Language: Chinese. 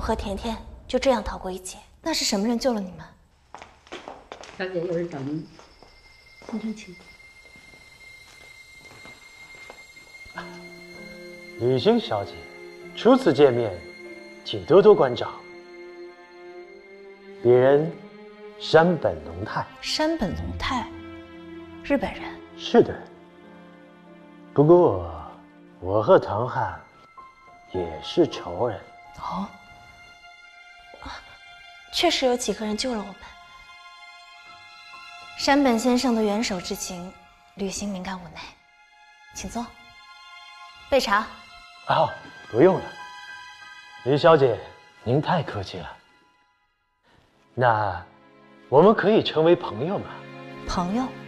和甜甜就这样逃过一劫。那是什么人救了你们？ 小姐，有人找您。先生请。 吕星小姐，初次见面，请多多关照。鄙人山本龙太。 山本龙太，日本人。 是的。不过，我和唐汉也是仇人。 哦。确实有几个人救了我们。山本先生的援手之情，吕星敏感五内，请坐。备茶。 哦，不用了，吕小姐，您太客气了。那我们可以成为朋友吗？ 朋友。